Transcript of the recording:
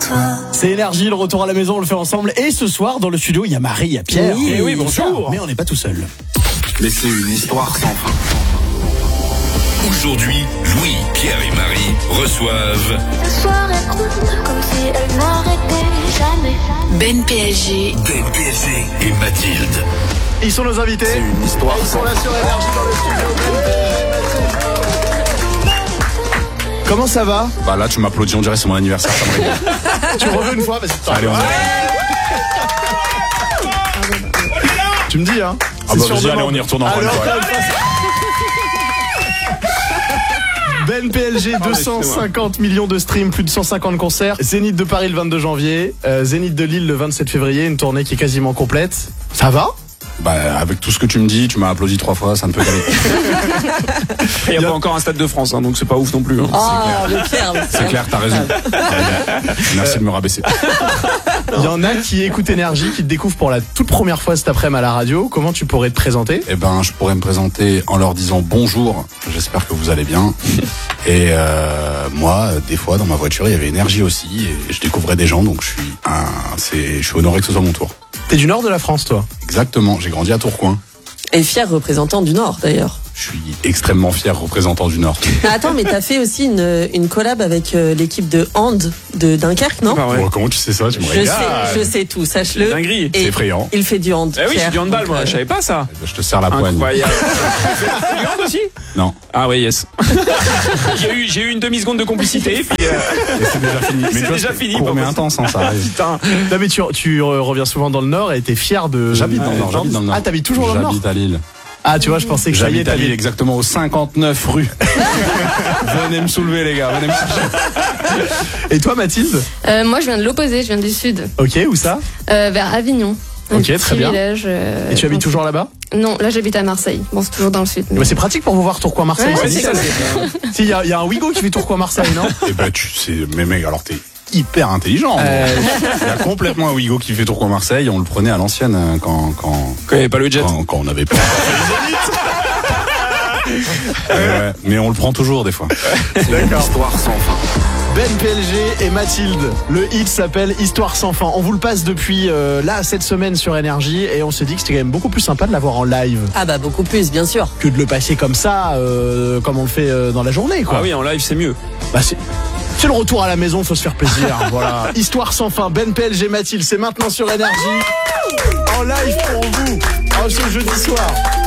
toi. C'est Énergie, le retour à la maison, on le fait ensemble. Et ce soir, dans le studio, il y a Marie, il y a Pierre. Oui, bonjour. Mais on n'est pas tout seul. Mais c'est une histoire sans fin. Aujourd'hui, Louis, Pierre et Marie reçoivent La soirée coule comme si elle n'arrêtait jamais. Ben PSG. Ben PSG et Mathilde. Ils sont nos invités. C'est une histoire Ils sont sans là fin. sur Énergie dans le studio. Comment ça va? Bah là, tu m'applaudis, on dirait que c'est mon anniversaire. Ça me régale. Tu reveux une fois parce que Allez, on y va. Tu me dis, hein? Ah bah vas-y, allez, on y retourne encore une fois. Ben PLG, 250 millions de streams, plus de 150 concerts. Zénith de Paris le 22 janvier, Zénith de Lille le 27 février, une tournée qui est quasiment complète. Ça va? Bah avec tout ce que tu me dis, tu m'as applaudi 3 fois, ça ne peut qu'aller. Il n'y a pas encore un Stade de France, hein, donc c'est pas ouf non plus. Hein. Le Pierre. C'est clair, t'as raison. Merci de me rabaisser. Il y en a qui écoutent Énergie, qui te découvrent pour la toute première fois cet après-midi à la radio. Comment tu pourrais te présenter? Eh ben, je pourrais me présenter en leur disant bonjour. J'espère que vous allez bien. Et moi, des fois, dans ma voiture, il y avait Énergie aussi, et je découvrais des gens, donc je suis honoré que ce soit mon tour. T'es du nord de la France, toi? Exactement. J'ai grandi à Tourcoing. Et fier représentant du Nord, d'ailleurs. Je suis extrêmement fier représentant du Nord. Attends, mais t'as fait aussi une collab avec l'équipe de hand de Dunkerque, non? Bah ouais. Oh, comment tu sais ça? Tu me Je sais tout, sache-le. C'est dinguerie. Et C'est effrayant. il fait du hand. Eh oui, Pierre. c'est du handball, moi, Donc, je savais pas ça. Je te serre la poigne. Incroyable. Du hand aussi? Non. Ah oui, yes. j'ai eu une demi-seconde de complicité, puis Et c'est déjà fini. C'est tu vois, déjà fini, court pas mais possible. intense, hein, ça arrive. putain. Non mais tu reviens souvent dans le Nord et t'es fier de... J'habite dans le Nord. Ah, t'habites toujours dans le Nord? J'habite à Lille. Ah, tu vois, je pensais que ça y est, J'habite à Lille, t'avais... exactement au 59 rue. Venez me soulever, les gars. Venez me chercher. Et toi, Mathilde? Moi, je viens de l'opposé, je viens du sud, Ok, où ça? vers Avignon. Un Ok, petit très bien. village, Et tu habites toujours là-bas? Non, là j'habite à Marseille. Bon, c'est toujours dans le sud. mais- Bah, c'est pratique pour vous voir Tourcoing-Marseille. Ouais, c'est c'est nickel. Si, il y a un Ouigo qui fait Tourcoing-Marseille, non? Eh ben, tu sais, mais mec, alors t'es hyper intelligent. Il y a complètement un Ouigo qui fait Tourcoing-Marseille. On le prenait à l'ancienne quand Quand il n'y avait pas le jet. quand on avait pas. Ouais, mais on le prend toujours des fois. C'est une histoire sans fin. Ben PLG et Mathilde. Le hit s'appelle Histoire sans fin. On vous le passe depuis là cette semaine sur Énergie et on s'est dit que c'était quand même beaucoup plus sympa de l'avoir en live Ah bah beaucoup plus, bien sûr. que de le passer comme ça, comme on le fait dans la journée, quoi. Ah oui, en live, c'est mieux. Bah, c'est le retour à la maison, faut se faire plaisir. Voilà. Histoire sans fin. Ben PLG, Mathilde, c'est maintenant sur Énergie. En live pour vous. En ce jeudi soir.